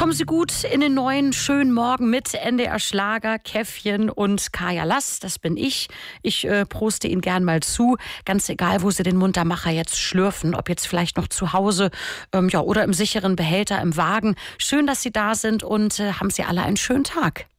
Kommen Sie gut in den neuen schönen Morgen mit NDR Schlager, Käffchen und Kaya Lass. Das bin ich. Ich proste Ihnen gern mal zu. Ganz egal, wo Sie den Muntermacher jetzt schlürfen. Ob jetzt vielleicht noch zu Hause oder im sicheren Behälter im Wagen. Schön, dass Sie da sind und haben Sie alle einen schönen Tag.